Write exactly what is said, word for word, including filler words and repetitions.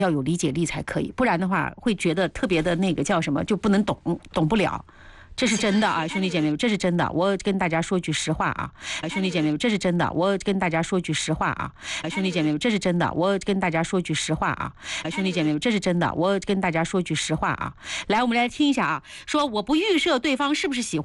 要有理解力才可以，不然的话会觉得特别的那个叫什么就不能懂，懂不了。这是真的啊，兄弟姐妹们，这是真的。我跟大家说句实话啊，兄弟姐妹们，这是真的。我跟大家说句实话啊，兄弟姐妹们，这是真的。我跟大家说句实话啊，兄弟姐妹们，这是真的。我跟大家说句实话啊。来，我们来听一下啊，说我不预设对方是不是喜欢。